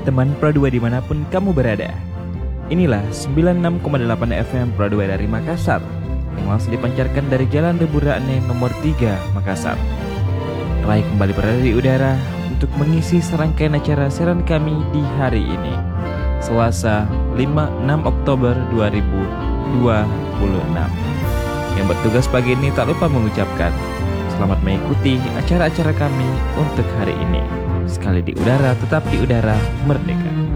teman Pro 2 dimanapun kamu berada. Inilah 96,8 FM Pro 2 dari Makassar, yang langsung dipancarkan dari Jalan Debu Rakne nomor 3 Makassar. Rai kembali berada di udara untuk mengisi serangkaian acara siaran kami di hari ini, Selasa 6 Oktober 2026. Yang bertugas pagi ini tak lupa mengucapkan selamat mengikuti acara-acara kami untuk hari ini. Sekali di udara, tetap di udara, merdeka.